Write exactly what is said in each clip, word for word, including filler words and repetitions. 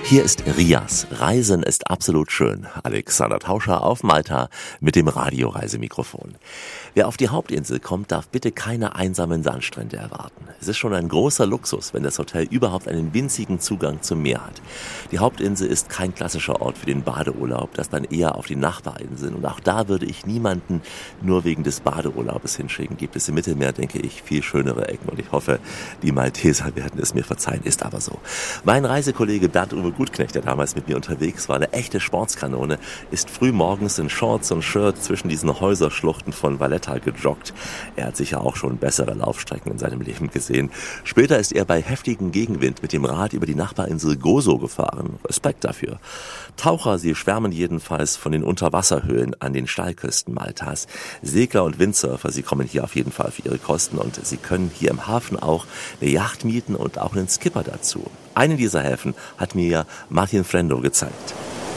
Hier ist Rias. Reisen ist absolut schön. Alexander Tauscher auf Malta mit dem Radioreisemikrofon. Wer auf die Hauptinsel kommt, darf bitte keine einsamen Sandstrände erwarten. Es ist schon ein großer Luxus, wenn das Hotel überhaupt einen winzigen Zugang zum Meer hat. Die Hauptinsel ist kein klassischer Ort für den Badeurlaub, das dann eher auf die Nachbarinseln. Und auch da würde ich niemanden nur wegen des Badeurlaubes hinschicken. Gibt es im Mittelmeer, denke ich, viel schönere Ecken. Und ich hoffe, die Malteser werden es mir verzeihen. Ist aber so. Mein Reisekollege Bernd-Uwe Gutknecht, der damals mit mir unterwegs war, eine echte Sportskanone, ist früh morgens in Shorts und Shirt zwischen diesen Häuserschluchten von Valletta gejoggt. Er hat sicher auch schon bessere Laufstrecken in seinem Leben gesehen. Später ist er bei heftigem Gegenwind mit dem Rad über die Nachbarinsel Gozo gefahren. Respekt dafür. Taucher, sie schwärmen jedenfalls von den Unterwasserhöhlen an den Steilküsten Maltas. Segler und Windsurfer, sie kommen hier auf jeden Fall für ihre Kosten und sie können hier im Hafen auch eine Yacht mieten und auch einen Skipper dazu. Einen dieser Häfen hat mir Martin Frendo gezeigt.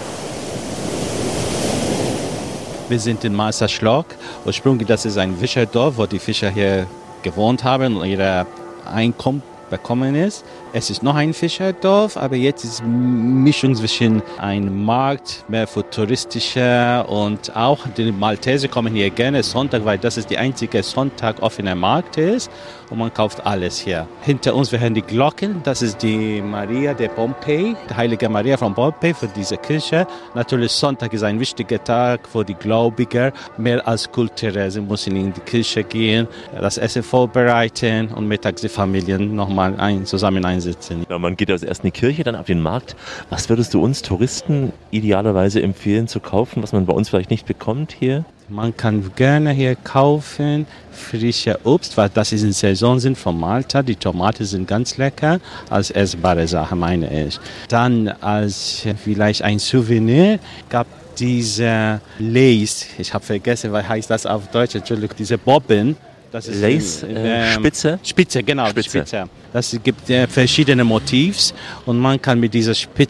Wir sind in Marsa Schlock. Ursprünglich das ist ein Fischerdorf, wo die Fischer hier gewohnt haben und ihre Einkommen bekommen ist. Es ist noch ein Fischerdorf, aber jetzt ist eine Mischung zwischen einem Markt, mehr für touristischer und auch die Malteser kommen hier gerne Sonntag, weil das ist die einzige Sonntag offener Markt ist und man kauft alles hier. Hinter uns wir hören die Glocken, das ist die Maria de Pompei, die heilige Maria von Pompei für diese Kirche. Natürlich Sonntag ist ein wichtiger Tag für die Gläubiger, mehr als kulturell. Sie müssen in die Kirche gehen, das Essen vorbereiten und mittags die Familien nochmal ein, zusammen einsetzen. Ja, man geht also erst in die Kirche, dann auf den Markt. Was würdest du uns Touristen idealerweise empfehlen zu kaufen, was man bei uns vielleicht nicht bekommt hier? Man kann gerne hier kaufen frische Obst, weil das ist in Saison sind von Malta. Die Tomaten sind ganz lecker, als essbare Sache meine ich. Dann als vielleicht ein Souvenir gab diese Lace, ich habe vergessen, was heißt das auf Deutsch, Entschuldigung, diese Bobbin. Das ist Lace, in, äh, ähm, Spitze? Spitze, genau, Spitze. Spitze. Das gibt äh, verschiedene Motivs und man kann mit dieser Spitze